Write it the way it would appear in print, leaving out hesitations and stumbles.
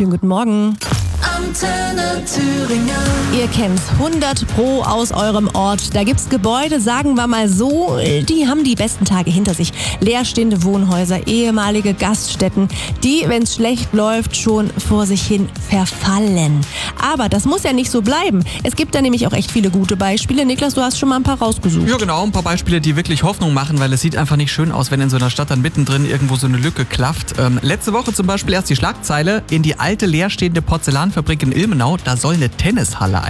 schönen guten Morgen. Antenne Thüringen. Ihr kennt's, 100 Pro aus eurem Ort. Da gibt's Gebäude, sagen wir mal so, die haben die besten Tage hinter sich. Leerstehende Wohnhäuser, ehemalige Gaststätten, die, wenn's schlecht läuft, schon vor sich hin verfallen. Aber das muss ja nicht so bleiben. Es gibt da nämlich auch echt viele gute Beispiele. Niklas, du hast schon mal ein paar rausgesucht. Ja genau, ein paar Beispiele, die wirklich Hoffnung machen, weil es sieht einfach nicht schön aus, wenn in so einer Stadt dann mittendrin irgendwo so eine Lücke klafft. Letzte Woche zum Beispiel erst die Schlagzeile: in die alte leerstehende Porzellanfabrik in Ilmenau, da soll eine Tennishalle